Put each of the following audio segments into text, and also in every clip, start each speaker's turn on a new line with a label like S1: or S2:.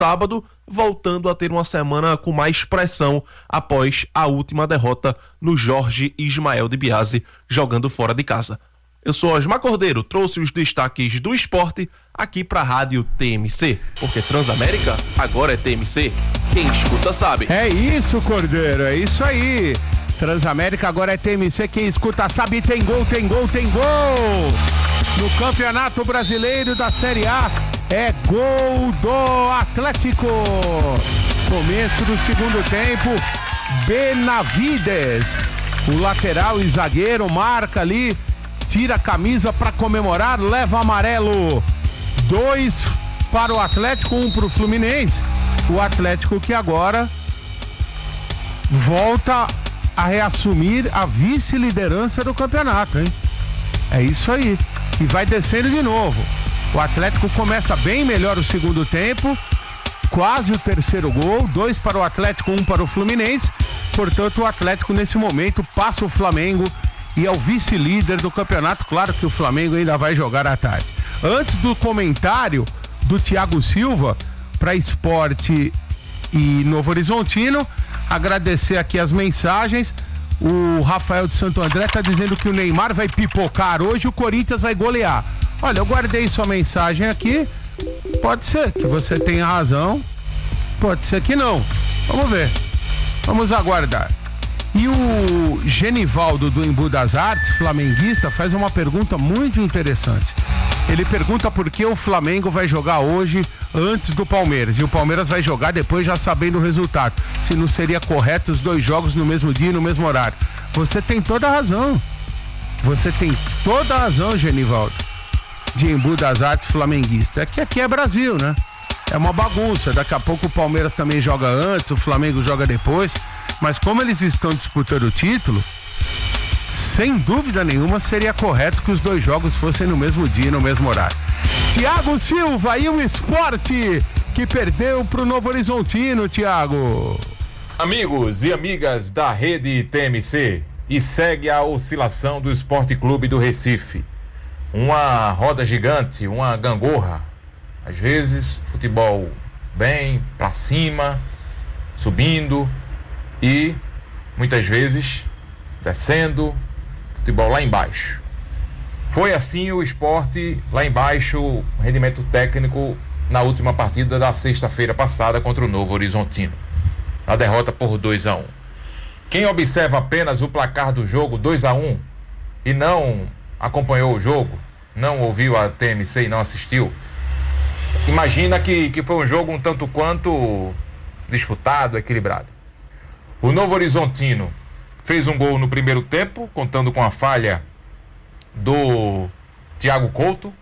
S1: sábado, voltando a ter uma semana com mais pressão após a última derrota no Jorge Ismael de Biase, jogando fora de casa. Eu sou Osmar Cordeiro, trouxe os destaques do esporte aqui para a Rádio TMC, porque Transamérica agora é TMC, quem escuta sabe.
S2: É isso, Cordeiro, é isso aí. Transamérica agora é TMC, quem escuta sabe, tem gol, tem gol, tem gol! No Campeonato Brasileiro da Série A, é gol do Atlético. Começo do segundo tempo, Benavides, o lateral e zagueiro, marca ali, tira a camisa para comemorar, leva amarelo. 2 para o Atlético, 1 para o Fluminense. O Atlético que agora volta a reassumir a vice-liderança do campeonato, hein? É isso aí. E vai descendo de novo. O Atlético começa bem melhor o segundo tempo, quase o terceiro gol, 2 para o Atlético, 1 para o Fluminense. Portanto, o Atlético nesse momento passa o Flamengo e é o vice-líder do campeonato. Claro que o Flamengo ainda vai jogar à tarde. Antes do comentário do Thiago Silva para Esporte e Novo Horizontino, agradecer aqui as mensagens. O Rafael de Santo André está dizendo que o Neymar vai pipocar hoje, o Corinthians vai golear. Olha, eu guardei sua mensagem aqui. Pode ser que você tenha razão, pode ser que não. Vamos ver, vamos aguardar. E o Genivaldo do Embu das Artes, flamenguista, faz uma pergunta muito interessante. Ele pergunta por que o Flamengo vai jogar hoje antes do Palmeiras, e o Palmeiras vai jogar depois já sabendo o resultado. Se não seria correto os 2 jogos no mesmo dia e no mesmo horário. Você tem toda a razão. Você tem toda a razão, Genivaldo, de Embu das Artes, flamenguista. É que aqui é Brasil, né? É uma bagunça. Daqui a pouco o Palmeiras também joga antes, o Flamengo joga depois. Mas como eles estão disputando o título, sem dúvida nenhuma seria correto que os 2 jogos fossem no mesmo dia e no mesmo horário. Thiago Silva e o Esporte, que perdeu pro Novo Horizontino, Thiago.
S3: Amigos e amigas da rede TMC, e segue a oscilação do Esporte Clube do Recife. Uma roda gigante, uma gangorra. Às vezes, futebol bem, pra cima, subindo, e muitas vezes descendo, futebol lá embaixo. Foi assim o Esporte lá embaixo, o rendimento técnico na última partida da sexta-feira passada contra o Novo Horizontino, a derrota por 2-1. Quem observa apenas o placar do jogo 2-1 e não acompanhou o jogo, não ouviu a TMC e não assistiu, imagina que foi um jogo um tanto quanto disputado, equilibrado. O Novo Horizontino fez um gol no primeiro tempo, contando com a falha do Thiago Couto,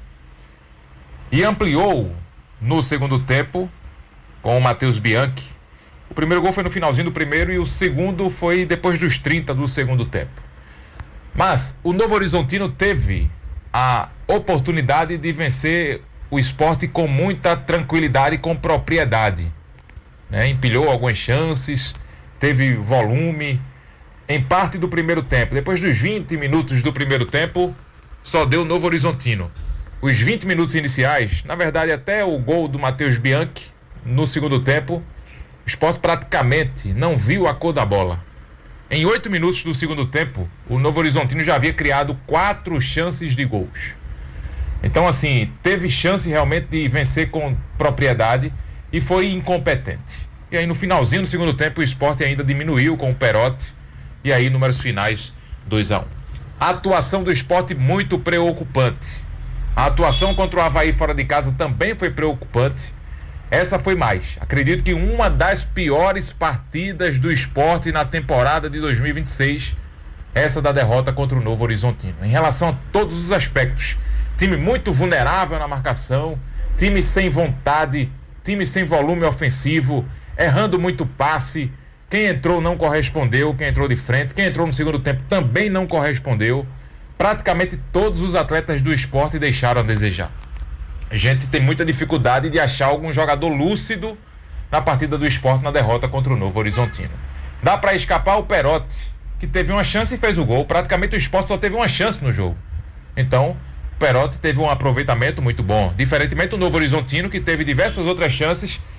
S3: e ampliou no segundo tempo com o Matheus Bianchi. O primeiro gol foi no finalzinho do primeiro e o segundo foi depois dos 30 do segundo tempo. Mas o Novo Horizontino teve a oportunidade de vencer o Esporte com muita tranquilidade e com propriedade, né? Empilhou algumas chances, teve volume em parte do primeiro tempo. Depois dos 20 minutos do primeiro tempo, só deu Novo Horizontino. Os 20 minutos iniciais, na verdade até o gol do Matheus Bianchi no segundo tempo, o Sport praticamente não viu a cor da bola. Em 8 minutos do segundo tempo, o Novo Horizontino já havia criado 4 chances de gols. Então, assim, teve chance realmente de vencer com propriedade e foi incompetente. E aí no finalzinho do segundo tempo o Sport ainda diminuiu com o Perotti, e aí números finais 2-1. A atuação do Sport muito preocupante. A atuação contra o Avaí fora de casa também foi preocupante. Essa foi mais, acredito que uma das piores partidas do Sport na temporada de 2026, essa da derrota contra o Novo Horizontino. Em relação a todos os aspectos, time muito vulnerável na marcação, time sem vontade, time sem volume ofensivo, errando muito passe. Quem entrou não correspondeu, quem entrou de frente, quem entrou no segundo tempo também não correspondeu. Praticamente todos os atletas do Sport deixaram a desejar. A gente tem muita dificuldade de achar algum jogador lúcido na partida do Sport na derrota contra o Novo Horizontino. Dá para escapar o Perotti, que teve uma chance e fez o gol. Praticamente o Sport só teve uma chance no jogo. Então, o Perotti teve um aproveitamento muito bom. Diferentemente do Novo Horizontino, que teve diversas outras chances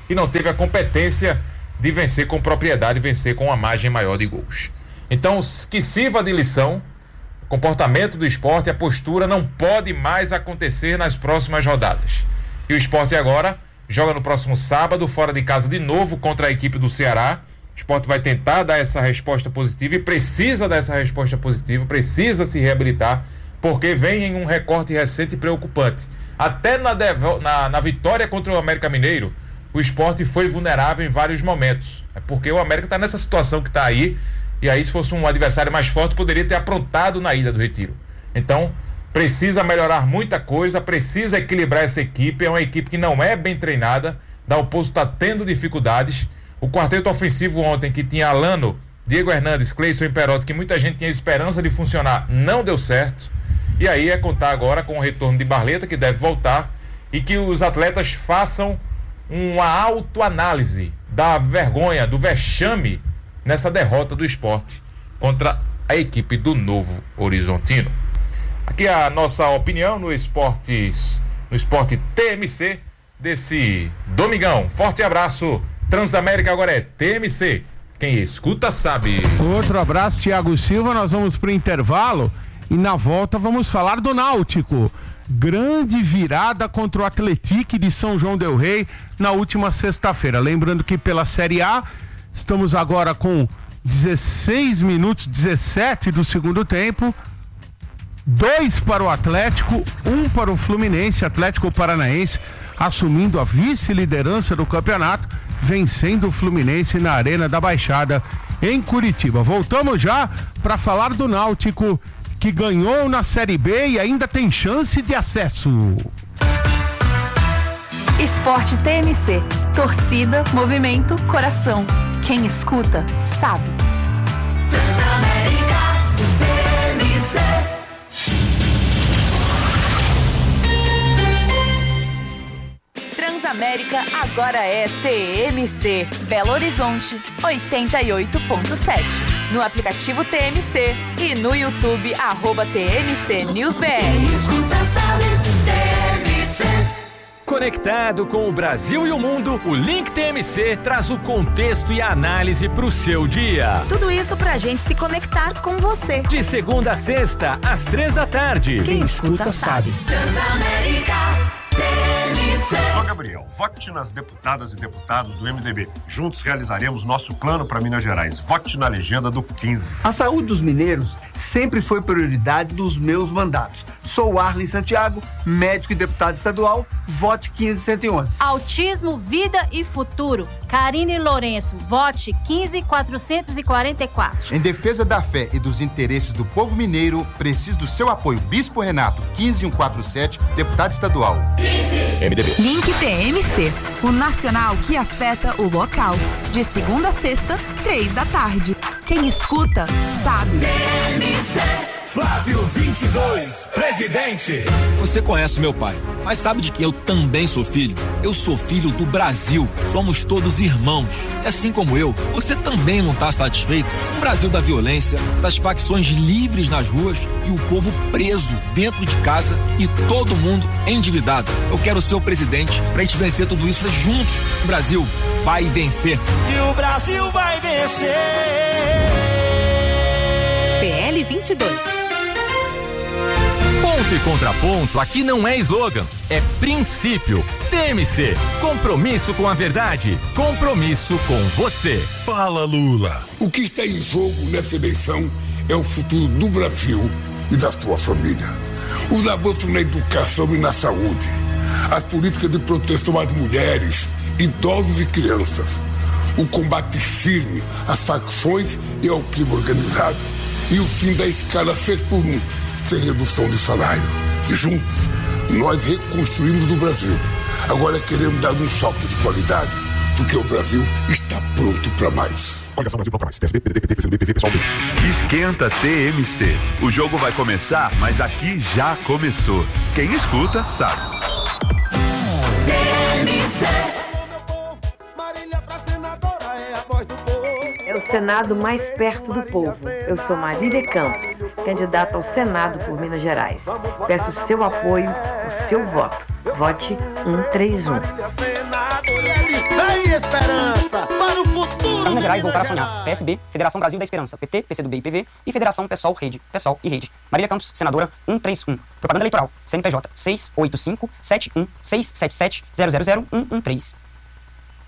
S3: e não teve a competência de vencer com propriedade, vencer com uma margem maior de gols. Então, que sirva de lição, o comportamento do Sport, a postura não pode mais acontecer nas próximas rodadas. E o Sport agora joga no próximo sábado, fora de casa de novo, contra a equipe do Ceará. O Sport vai tentar dar essa resposta positiva e precisa dessa resposta positiva, precisa se reabilitar, porque vem em um recorte recente preocupante. Até na vitória contra o América Mineiro, o Sport foi vulnerável em vários momentos. É porque o América está nessa situação que está aí, e aí se fosse um adversário mais forte, poderia ter aprontado na Ilha do Retiro. Então, precisa melhorar muita coisa, precisa equilibrar essa equipe. É uma equipe que não é bem treinada, Dalpozo está tendo dificuldades. O quarteto ofensivo ontem, que tinha Alano, Diego Hernandes, Cleison e Perotti, que muita gente tinha esperança de funcionar, não deu certo. E aí é contar agora com o retorno de Barleta, que deve voltar, e que os atletas façam uma autoanálise da vergonha, do vexame nessa derrota do Sport contra a equipe do Novo Horizontino. Aqui a nossa opinião no Esporte TMC desse domingão. Forte abraço. Transamérica agora é TMC. Quem escuta sabe.
S2: Outro abraço, Thiago Silva. Nós vamos pro intervalo e na volta vamos falar do Náutico. Grande virada contra o Atlético de São João del Rei na última sexta-feira. Lembrando que pela Série A estamos agora com 16 minutos, 17 do segundo tempo. 2 para o Atlético, 1 para o Fluminense. Atlético Paranaense assumindo a vice-liderança do campeonato, vencendo o Fluminense na Arena da Baixada em Curitiba. Voltamos já para falar do Náutico, que ganhou na Série B e ainda tem chance de acesso.
S4: Esporte TMC. Torcida, movimento, coração. Quem escuta, sabe. Transamérica TMC. Transamérica agora é TMC. Belo Horizonte 88.7. No aplicativo TMC e no YouTube @TMC News BR.
S5: Escuta, sabe, TMC.
S6: Conectado com o Brasil e o mundo, o Link TMC traz o contexto e a análise para o seu dia.
S4: Tudo isso pra gente se conectar com você.
S6: De segunda a sexta, às 15h.
S4: Quem escuta sabe.
S5: Transamérica TMC.
S7: Eu sou Gabriel. Vote nas deputadas e deputados do MDB. Juntos realizaremos nosso plano para Minas Gerais. Vote na legenda do 15.
S8: A saúde dos mineiros sempre foi prioridade dos meus mandatos. Sou Arlen Santiago, médico e deputado estadual. Vote 15111.
S9: Autismo, vida e futuro. Karine Lourenço, vote 15444.
S10: Em defesa da fé e dos interesses do povo mineiro, preciso do seu apoio. Bispo Renato, 15147, deputado estadual.
S5: 15.
S6: MDB.
S4: Link TMC, o nacional que afeta o local. De segunda a sexta, 15h. Quem escuta, sabe.
S5: TMC.
S11: Flávio 22, presidente.
S12: Você conhece meu pai, mas sabe de que eu também sou filho? Eu sou filho do Brasil. Somos todos irmãos. E assim como eu, você também não está satisfeito com o Brasil da violência, das facções livres nas ruas e o povo preso dentro de casa e todo mundo endividado. Eu quero ser o presidente pra gente vencer tudo isso juntos. O Brasil vai vencer.
S11: E o Brasil vai vencer.
S4: PL 22.
S6: Ponto e contraponto aqui não é slogan, é princípio. TMC, compromisso com a verdade, compromisso com você.
S13: Fala, Lula. O que está em jogo nessa eleição é o futuro do Brasil e da sua família. Os avanços na educação e na saúde, as políticas de proteção às mulheres, idosos e crianças, o combate firme às facções e ao crime organizado e o fim da escala 6x1, sem redução de salário. E juntos, nós reconstruímos o Brasil. Agora queremos dar um salto de qualidade, porque o Brasil está pronto para mais.
S14: Coligação Brasil para mais. PSB, PDT, PT, PCdoB, PV, PSOL.
S15: Esquenta TMC. O jogo vai começar, mas aqui já começou. Quem escuta, sabe.
S5: TMC.
S16: É o Senado mais perto do povo. Eu sou Marília Campos, candidata ao Senado por Minas Gerais. Peço o seu apoio, o seu voto. Vote 131.
S11: fé e esperança para o futuro.
S17: Minas Gerais voltar a sonhar. PSB, Federação Brasil da Esperança, PT, PCdoB e PV e Federação PSOL, Rede, PSOL e Rede. Marília Campos, senadora 131. Propaganda eleitoral, CNPJ 685-71-677-000-113.